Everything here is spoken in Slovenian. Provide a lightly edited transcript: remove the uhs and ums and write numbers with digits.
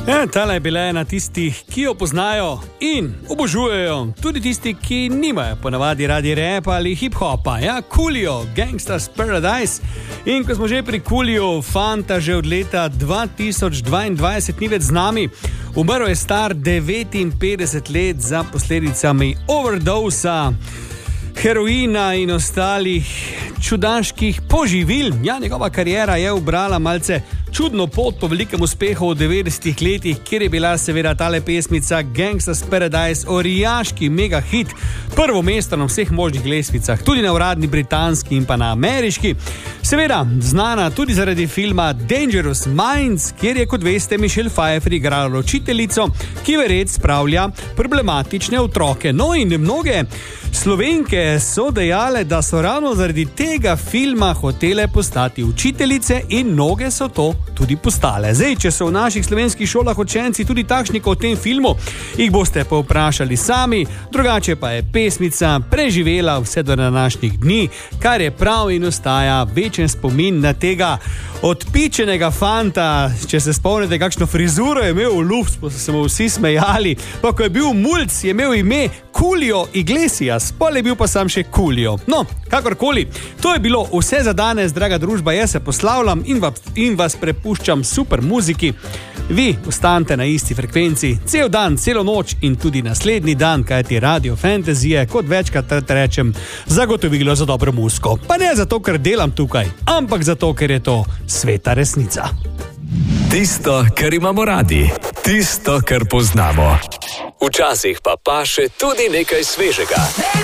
Tale je bila ena tistih, ki jo poznajo in obožujejo, tudi tisti, ki nimajo ponavadi radi repa ali hip-hopa. Ja, Coolio, Gangsta's Paradise. In ko smo že pri Coolio, fanta že od leta 2022 ni več z nami. Umrl je star 59 let za posledicami overdosa, heroina in ostalih čudaških poživil. Ja, njegova kariera je ubrala malce čudno pot po velikem uspehu v 90-ih letih, kjer je bila seveda tale pesmica Gangsta's Paradise orijaški mega hit, prvo mesto na vseh možnih lestvicah, tudi na uradni britanski in pa na ameriški. Seveda znana tudi zaradi filma Dangerous Minds, kjer je, kot veste, Michelle Pfeiffer igrala učiteljico, ki v red spravlja problematične otroke. No in mnoge Slovenke so dejale, da so ravno zaradi tega filma hotele postati učiteljice in mnoge so to tudi postale. Zdaj, če so v naših slovenskih šolah učenci tudi takšni kot v tem filmu, jih boste pa vprašali sami, drugače pa je pesmica preživela vse do današnjih dni, kar je prav in ostaja večen spomin na tega odpičenega fanta. Če se spomnite, kakšno frizuro je imel v luft, pa so se mu vsi smejali, pa ko je bil mulc, je imel ime Coolio Iglesias, pol je bil pa sam še Coolio. No, kakorkoli, to je bilo vse za danes, draga družba, jaz se poslavljam in vas prepuščam super muziki. Vi ostanite na isti frekvenci cel dan, celo noč in tudi naslednji dan, kajti Radio Fantasy je, kot večkrat rečem, zagotovilo za dobro muziko. Pa ne zato, ker delam tukaj, ampak zato, ker je to sveta resnica. Tisto, kar imamo radi, tisto, kar poznamo. Včasih pa paše tudi nekaj svežega.